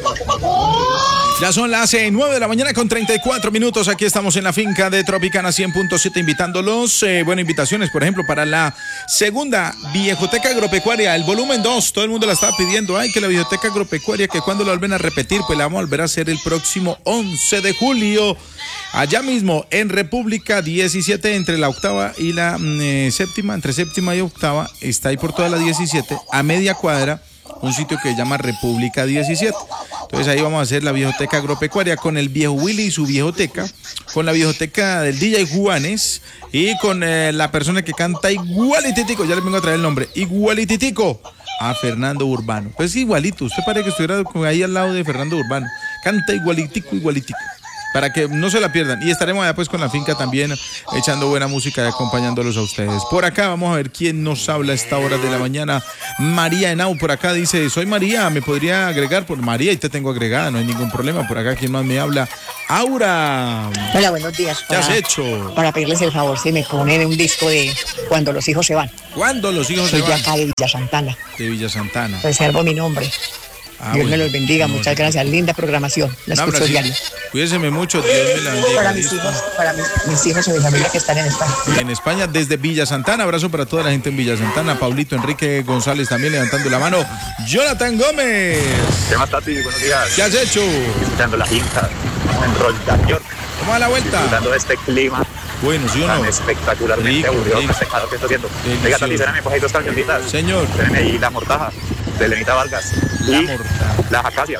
Ya son las 9 de la mañana con 34 minutos. Aquí estamos en la finca de Tropicana 100.7 invitándolos. Invitaciones, por ejemplo, para la segunda Viejoteca Agropecuaria, el volumen 2. Todo el mundo la estaba pidiendo. Ay, que la Viejoteca Agropecuaria, que cuando la vuelven a repetir, pues la vamos a volver a hacer el próximo 11 de julio. Allá mismo, en República 17, entre la octava y la séptima, entre séptima y octava, está ahí por toda la 17, a media cuadra, un sitio que se llama República 17. Entonces ahí vamos a hacer la Viejoteca Agropecuaria con el viejo Willy y su viejoteca, con la viejoteca del DJ Juanes y con la persona que canta igualititico, ya les vengo a traer el nombre, igualititico a Fernando Urbano. Pues igualito, usted parece que estuviera ahí al lado de Fernando Urbano, canta igualitico, igualitico, para que no se la pierdan. Y estaremos allá pues con la finca también echando buena música y acompañándolos a ustedes. Por acá vamos a ver quién nos habla a esta hora de la mañana. María Henao por acá dice, soy María, ¿me podría agregar? Por María, y te tengo agregada, no hay ningún problema. Por acá, ¿quién más me habla? Aura. Hola, buenos días. ¿Qué has hecho? Para pedirles el favor, si me ponen un disco de Cuando los hijos se van. ¿Cuándo los hijos se van? Soy de acá de Villa Santana. De Villa Santana. Reservo mi nombre. Dios me los bendiga, muchas gracias, linda programación, la escucho diario. Cuídeseme mucho, Dios me la bendiga. Para mis hijos y mi familia que están en España. En España, desde Villa Santana, abrazo para toda la gente en Villa Santana, Paulito Enrique González también levantando la mano, Jonathan Gómez. ¿Qué más, Tati? Buenos días. ¿Qué has hecho? Visitando la finca, en Roldan York. ¿Cómo va la vuelta? Disfrutando de este clima. Bueno, ¿sí o no? Tan espectacularmente aburrido con este calor que estoy haciendo. Oiga, Tati, ¿será me cogéis dos cañoncitas? Señor. Teneme ahí la mortaja de Lenita Vargas. La mortaja. Las acacias.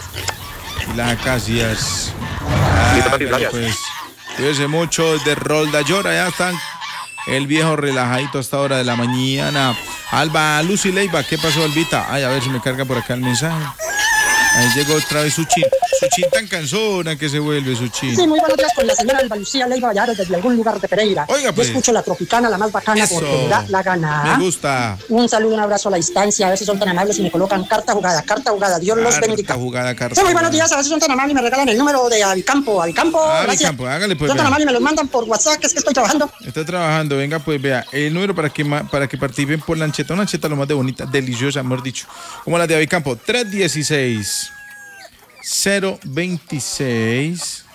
Las acacias. Listo, Tati, gracias. Pues, cuídense mucho de Roldan York, allá están el viejo relajadito a esta hora de la mañana. Alba Lucy Leiva, ¿qué pasó, Albita? Ay, a ver si me carga por acá el mensaje. Ahí llegó otra vez su chin tan cansona que se vuelve su chin. Sí, muy buenos días con la señora Alba Lucía Leiva Vallares desde algún lugar de Pereira. Oiga, pues. Yo escucho la Tropicana, la más bacana, Eso. porque me da la gana. Me gusta. Un saludo, un abrazo a la distancia, a ver si son tan amables y me colocan carta jugada, Dios los bendiga. Carta jugada. Sí, muy buenos días, a ver si son tan amables y me regalan el número de Avicampo, gracias. Avicampo, hágale pues. Son tan amables y me los mandan por WhatsApp, que es que estoy trabajando. Está trabajando, venga pues, vea, el número para que participen por la ancheta, una ancheta lo más de bonita, deliciosa, mejor dicho, como la de Avicampo, 316 026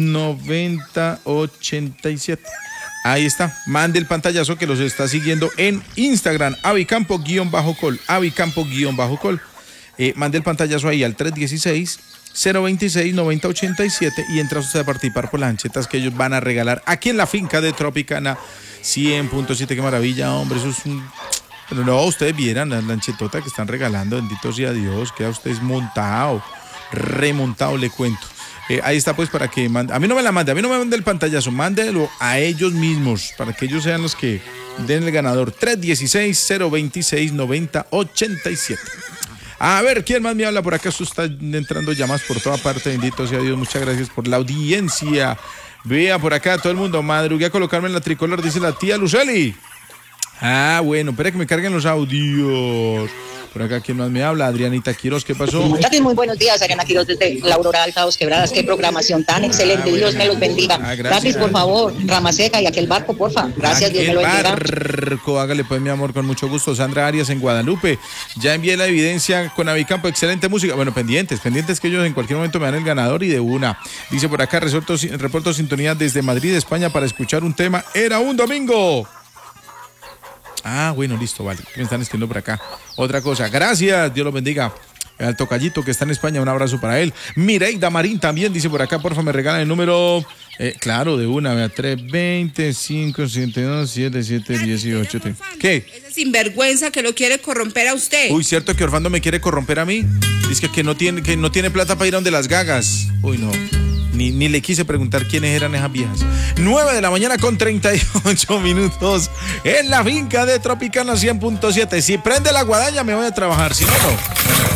9087. Ahí está, mande el pantallazo que los está siguiendo en Instagram, Avicampo_col, Avicampo_col. Mande el pantallazo ahí al 316 026 9087 y entra usted a participar por las anchetas que ellos van a regalar aquí en la finca de Tropicana 100.7. Qué maravilla, hombre, eso es un... Pero no, ustedes vieran la anchetota que están regalando, bendito sea Dios, queda usted montado, remontado, le cuento. Ahí está pues para que mande, a mí no me la mande, a mí no me mande el pantallazo, mándelo a ellos mismos para que ellos sean los que den el ganador. 316-026-9087. A ver, ¿quién más me habla por acá? Esto está entrando llamadas por toda parte, bendito sea Dios, muchas gracias por la audiencia. Vea por acá todo el mundo, madrugué a colocarme en la tricolor, dice la tía Luceli. Ah, bueno, espera que me carguen los audios. Por acá, ¿quién más me habla? Adrianita Quiroz, ¿qué pasó? Muy buenos días, Adriana Quiroz desde La Aurora Alta, Dos Quebradas. Qué programación tan excelente, Dios me los bendiga. Gracias, por favor, Rama Seca y aquel barco, porfa. Gracias, Dios me lo bendiga. Barco, hágale pues, mi amor, con mucho gusto. Sandra Arias en Guadalupe. Ya envié la evidencia con Avicampo, excelente música. Bueno, pendientes que ellos en cualquier momento me dan el ganador y de una. Dice por acá, reporto sintonía desde Madrid, España, para escuchar un tema. Era un domingo. Ah, bueno, listo, vale. Me están escribiendo por acá. Otra cosa, gracias, Dios los bendiga. Al tocallito que está en España, un abrazo para él. Mireida Marín también dice por acá, porfa, me regalan el número, claro, de una, vea, 320 572 7718. ¿Qué? Ese sinvergüenza que lo quiere corromper a usted. Uy, cierto que Orfando me quiere corromper a mí. Dice que no tiene plata para ir a donde las gagas. Uy, no. Ni le quise preguntar quiénes eran esas viejas. 9 de la mañana con 38 minutos en la finca de Tropicana 100.7. Si prende la guadaña me voy a trabajar, si no, no.